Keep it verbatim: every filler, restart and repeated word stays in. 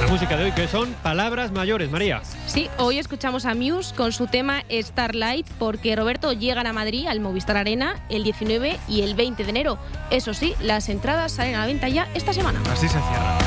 música de hoy, que son palabras mayores, María. Sí, hoy escuchamos a Muse con su tema Starlight, porque Roberto llegan a Madrid, al Movistar Arena, el diecinueve y el veinte de enero. Eso sí, las entradas salen a la venta ya esta semana. Así se cierra.